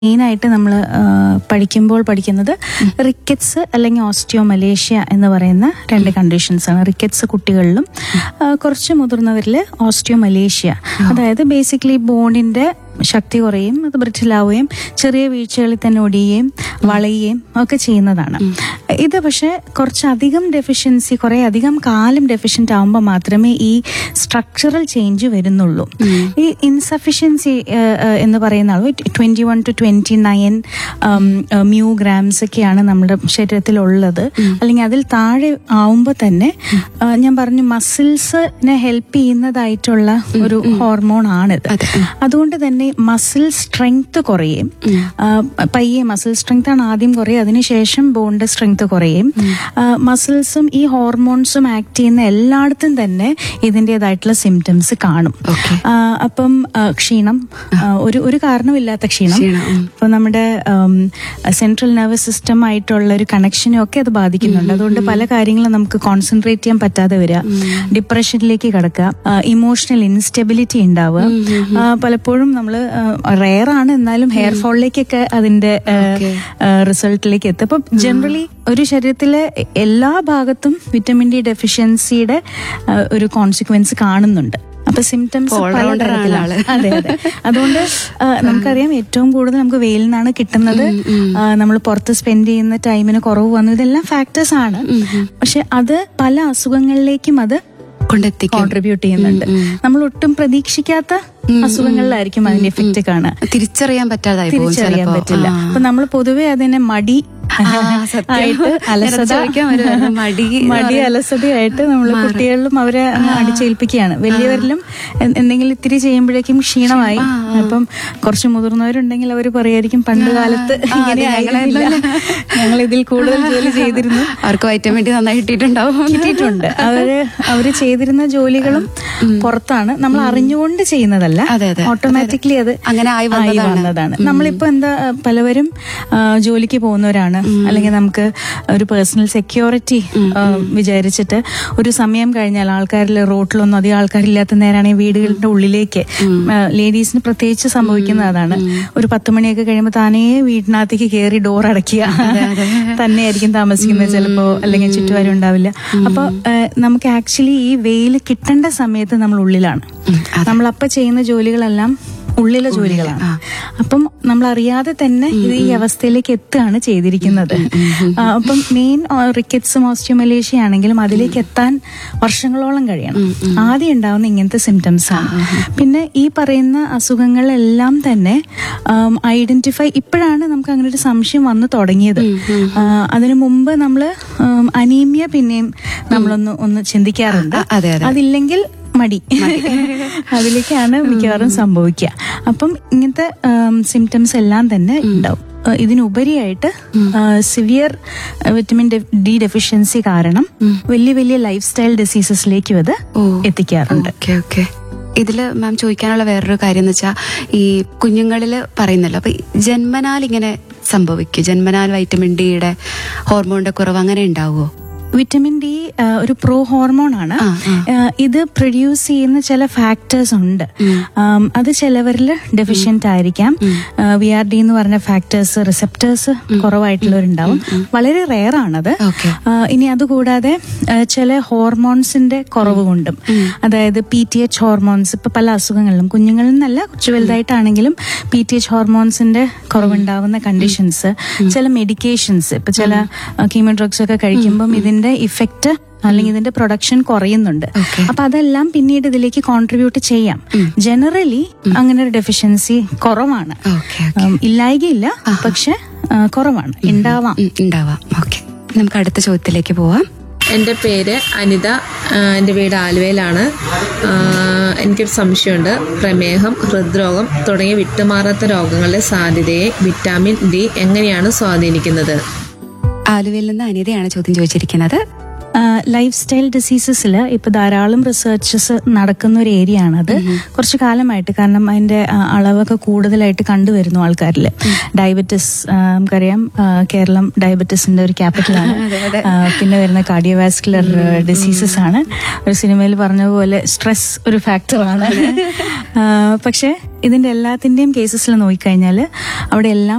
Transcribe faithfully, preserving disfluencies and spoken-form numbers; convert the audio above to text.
മെയിനായിട്ട് നമ്മൾ പഠിക്കുമ്പോൾ പഠിക്കുന്നത് റിക്കറ്റ്സ് അല്ലെങ്കിൽ ഓസ്റ്റിയോമലേഷ്യ എന്ന് പറയുന്ന രണ്ട് കണ്ടീഷൻസ് ആണ്. റിക്കറ്റ്സ് കുട്ടികളിലും ആ, കുറച്ച് മുതിർന്നവരിൽ ഓസ്റ്റിയോമലേഷ്യ, അതായത് ബേസിക്കലി ബോണിന്റെ ശക്തി കുറയും, അത് ബ്രിട്ടിലാവുകയും ചെറിയ വീഴ്ചകളിൽ തന്നെ ഒടിയുകയും വളയുകയും ഒക്കെ ചെയ്യുന്നതാണ്. ഇത് പക്ഷെ കുറച്ചധികം ഡെഫിഷ്യൻസി, കുറെ അധികം കാലം ഡെഫിഷ്യന്റ് ആവുമ്പോൾ മാത്രമേ ഈ സ്ട്രക്ചറൽ ചേഞ്ച് വരുന്നുള്ളൂ. ഈ ഇൻസഫിഷ്യൻസി എന്ന് പറയുന്ന അളവ് twenty one two twenty nine mu grams ഒക്കെയാണ് നമ്മുടെ ശരീരത്തിലുള്ളത്. അല്ലെങ്കിൽ അതിൽ താഴെ ആവുമ്പോൾ തന്നെ ആ, ഞാൻ പറഞ്ഞു മസിൽസിനെ ഹെൽപ്പ് ചെയ്യുന്നതായിട്ടുള്ള ഒരു ഹോർമോൺ ആണിത്. അതുകൊണ്ട് തന്നെ മസിൽ സ്ട്രെങ്ത് കുറയും. ആ, പയ്യെ മസിൽ സ്ട്രെങ്ത് ആണ് ആദ്യം കുറയും, അതിനുശേഷം ബോണിന്റെ സ്ട്രെങ്ത് കുറയും. മസിൽസും ഈ ഹോർമോൺസും ആക്ട് ചെയ്യുന്ന എല്ലായിടത്തും തന്നെ ഇതിൻ്റെതായിട്ടുള്ള സിംറ്റംസ് കാണും. ആ, അപ്പം ആ, ക്ഷീണം, ആ, ഒരു ഒരു കാരണമില്ലാത്ത ക്ഷീണം, അപ്പൊ നമ്മുടെ സെൻട്രൽ നെർവസ് സിസ്റ്റം ആയിട്ടുള്ള ഒരു കണക്ഷനെ ഒക്കെ അത് ബാധിക്കുന്നുണ്ട്. അതുകൊണ്ട് പല കാര്യങ്ങളും നമുക്ക് കോൺസെൻട്രേറ്റ് ചെയ്യാൻ പറ്റാതെ വരിക, ഡിപ്രഷനിലേക്ക് കിടക്കുക, ഇമോഷണൽ ഇൻസ്റ്റെബിലിറ്റി ഉണ്ടാവുക. ആ, പലപ്പോഴും നമ്മൾ റെയർ ആണ്, എന്നാലും ഹെയർ ഫോളിലേക്കൊക്കെ അതിന്റെ റിസൾട്ടിലേക്ക് എത്തും. അപ്പൊ ജനറലി ഒരു ശരീരത്തിലെ എല്ലാ ഭാഗത്തും വിറ്റമിൻ ഡി ഡെഫിഷ്യൻസിയുടെ ഒരു കോൺസിക്വൻസ് കാണുന്നുണ്ട്. അപ്പൊ സിംറ്റംസ് പലതരത്തിലാണ്. അതെ അതെ അതുകൊണ്ട് ആ, നമുക്കറിയാം ഏറ്റവും കൂടുതൽ നമുക്ക് വെയിൽ നിന്നാണ് കിട്ടുന്നത്. നമ്മൾ പുറത്ത് സ്പെൻഡ് ചെയ്യുന്ന ടൈമിന് കുറവ് വന്നു, ഇതെല്ലാം ഫാക്ടേഴ്സ് ആണ്. പക്ഷെ അത് പല അസുഖങ്ങളിലേക്കും അത് കോൺട്രിബ്യൂട്ട് ചെയ്യുന്നുണ്ട്. നമ്മൾ ഒട്ടും പ്രതീക്ഷിക്കാത്ത അസുഖങ്ങളിലായിരിക്കും അതിന്റെ എഫക്റ്റ് കാണുക. തിരിച്ചറിയാൻ പറ്റാതായി പോകും തിരിച്ചറിയാൻ ചിലപ്പോ. പറ്റില്ല. അപ്പൊ നമ്മൾ പൊതുവെ അതിനെ മടി ആയിട്ട് അലസത മടി മടി അലസതയായിട്ട് നമ്മൾ കുട്ടികളിലും അവരെ അങ്ങ് അടിച്ചേൽപ്പിക്കുകയാണ്. വലിയവരിലും എ- എന്തെങ്കിലും ഇത്തിരി ചെയ്യുമ്പോഴേക്കും ക്ഷീണമായി. അപ്പം കുറച്ച് മുതിർന്നവരുണ്ടെങ്കിൽ അവർ പറയായിരിക്കും പണ്ട് കാലത്ത് ഇങ്ങനെ ആയിരുന്നില്ല, ഞങ്ങൾ ഇതിൽ കൂടുതൽ ജോലി ചെയ്തിരുന്നു. അവർക്ക് വൈറ്റമിൻ ഡി നന്നായി കിട്ടിയിട്ടുണ്ടാവും. കിട്ടിയിട്ടുണ്ട്. അവര് അവര് ചെയ്തിരുന്ന ജോലികളും പുറത്താണ്, നമ്മൾ അറിഞ്ഞുകൊണ്ട് ചെയ്യുന്നതല്ല, അതെ, അതെ. ഓട്ടോമാറ്റിക്കലി അത് അങ്ങനെ ആയി ആയി വന്നതാണ്. നമ്മളിപ്പോ എന്താ പലവരും ആ, ജോലിക്ക് പോകുന്നവരാണ്, അല്ലെങ്കിൽ നമുക്ക് ഒരു പേഴ്സണൽ സെക്യൂരിറ്റി വിചാരിച്ചിട്ട് ഒരു സമയം കഴിഞ്ഞാൽ ആൾക്കാരിൽ റോട്ടിലൊന്നും അധികം ആൾക്കാരില്ലാത്ത നേരാണെങ്കിൽ വീടുകളുടെ ഉള്ളിലേക്ക് ലേഡീസിന് പ്രത്യേകിച്ച് സംഭവിക്കുന്ന അതാണ്. ഒരു പത്ത് മണിയൊക്കെ കഴിയുമ്പോൾ താനേ വീടിനകത്തേക്ക് കയറി ഡോർ അടയ്ക്കുക, തന്നെയായിരിക്കും താമസിക്കുന്നത് ചിലപ്പോ, അല്ലെങ്കിൽ ചുറ്റുപാടും ഉണ്ടാവില്ല. അപ്പൊ നമുക്ക് ആക്ച്വലി ഈ വെയിൽ കിട്ടേണ്ട സമയത്ത് നമ്മൾ ഉള്ളിലാണ്. നമ്മളപ്പ ചെയ്യുന്ന ജോലികളെല്ലാം ഉള്ളിലെ ജോലികളാണ്. അപ്പം നമ്മൾ അറിയാതെ തന്നെ ഇത് ഈ അവസ്ഥയിലേക്ക് എത്തുകയാണ് ചെയ്തിരിക്കുന്നത്. ആ, അപ്പം മെയിൻ റിക്കറ്റ്സും ഓസ്റ്റിയോമലേഷ്യ ആണെങ്കിലും അതിലേക്ക് എത്താൻ വർഷങ്ങളോളം കഴിയണം. ആദ്യം ഉണ്ടാവുന്ന ഇങ്ങനത്തെ സിംറ്റംസ് ആണ്. പിന്നെ ഈ പറയുന്ന അസുഖങ്ങളെല്ലാം തന്നെ ഐഡന്റിഫൈ ഇപ്പോഴാണ് നമുക്ക് അങ്ങനെ ഒരു സംശയം വന്നു തുടങ്ങിയത്. ആ, അതിനു മുമ്പ് നമ്മൾ അനീമിയ പിന്നെയും നമ്മളൊന്ന് ഒന്ന് ചിന്തിക്കാറുണ്ട്. അതില്ലെങ്കിൽ മടി അതിലേക്കാണ് മിക്കവാറും സംഭവിക്കുക. അപ്പം ഇങ്ങനത്തെ സിംറ്റംസ് എല്ലാം തന്നെ ഉണ്ടാവും. ഇതിനുപരിയായിട്ട് സിവിയർ വിറ്റമിൻ ഡി ഡെഫിഷ്യൻസി കാരണം വലിയ വലിയ ലൈഫ് സ്റ്റൈൽ ഡിസീസസിലേക്കും അത് എത്തിക്കാറുണ്ട്. ഓക്കെ ഓക്കെ ഇതില് മാം ചോദിക്കാനുള്ള വേറൊരു കാര്യം എന്ന് വെച്ചാൽ, ഈ കുഞ്ഞുങ്ങളില് പറയുന്നല്ലോ, അപ്പൊ ജന്മനാൽ ഇങ്ങനെ സംഭവിക്കും, ജന്മനാൽ വൈറ്റമിൻ ഡിയുടെ ഹോർമോണിന്റെ കുറവ് അങ്ങനെ ഉണ്ടാവുമോ? വിറ്റമിൻ ഡി ഒരു പ്രോ ഹോർമോൺ ആണ്. ഇത് പ്രൊഡ്യൂസ് ചെയ്യുന്ന ചില ഫാക്ടേഴ്സ് ഉണ്ട്. അത് ചിലവരിൽ ഡെഫിഷ്യന്റ് ആയിരിക്കാം. വി ആർ ഡി എന്ന് പറഞ്ഞ ഫാക്ടേഴ്സ് റിസെപ്റ്റേഴ്സ് കുറവായിട്ടുള്ളവരുണ്ടാവും. വളരെ റെയർ ആണത്. ഇനി അതുകൂടാതെ ചില ഹോർമോൺസിന്റെ കുറവ് കൊണ്ടും, അതായത് പി ടി എച്ച് ഹോർമോൺസ്, ഇപ്പൊ പല അസുഖങ്ങളിലും കുഞ്ഞുങ്ങളിൽ നിന്നല്ല കുറച്ച് വലുതായിട്ടാണെങ്കിലും പി ടി എച്ച് ഹോർമോൺസിന്റെ കുറവുണ്ടാവുന്ന കണ്ടീഷൻസ്, ചില മെഡിക്കേഷൻസ്, ഇപ്പൊ ചില കീമോ ഡ്രഗ്സ് ഒക്കെ കഴിക്കുമ്പോൾ ഇതിന്റെ ഇഫക്റ്റ് അല്ലെങ്കിൽ ഇതിന്റെ പ്രൊഡക്ഷൻ കുറയുന്നുണ്ട്. അപ്പൊ അതെല്ലാം പിന്നീട് ഇതിലേക്ക് കോൺട്രിബ്യൂട്ട് ചെയ്യാം. ജനറലി അങ്ങനെ ഒരു ഡെഫിഷ്യൻസി കുറവാണ്, ഇല്ലായികയില്ല, പക്ഷെ കുറവാണ്, ഉണ്ടാവാം ഉണ്ടാവാം ഓക്കെ, നമുക്ക് അടുത്ത ചോദ്യത്തിലേക്ക് പോവാം. എൻ്റെ പേര് അനിത, എൻ്റെ വീട് ആലുവയിലാണ്. എനിക്കൊരു സംശയമുണ്ട്. പ്രമേഹം, ഹൃദ്രോഗം തുടങ്ങിയ വിട്ടുമാറാത്ത രോഗങ്ങളുടെ സാധ്യതയെ വിറ്റാമിൻ ഡി എങ്ങനെയാണ് സ്വാധീനിക്കുന്നത്? ആലുവയിൽ നിന്ന് അനിതയാണ് ചോദ്യം ചോദിച്ചിരിക്കുന്നത്. ആ, ലൈഫ് സ്റ്റൈൽ ഡിസീസസിൽ ഇപ്പൊ ധാരാളം റിസർച്ചസ് നടക്കുന്ന ഒരു ഏരിയ ആണ് അത്. കുറച്ച് കാലമായിട്ട്, കാരണം അതിന്റെ ആ, അളവൊക്കെ കൂടുതലായിട്ട് കണ്ടുവരുന്നു ആൾക്കാരിൽ. ഡയബറ്റിസ് നമുക്കറിയാം, ആ, കേരളം ഡയബറ്റിസിന്റെ ഒരു ക്യാപിറ്റലാണ്. ആ, പിന്നെ വരുന്ന കാർഡിയോവാസ്കുലർ ഡിസീസസ് ആണ്. ഒരു സിനിമയിൽ പറഞ്ഞ പോലെ സ്ട്രെസ് ഒരു ഫാക്ടറാണ്. പക്ഷെ ഇതിന്റെ എല്ലാത്തിന്റെയും കേസസിൽ നോക്കിക്കഴിഞ്ഞാൽ അവിടെ എല്ലാം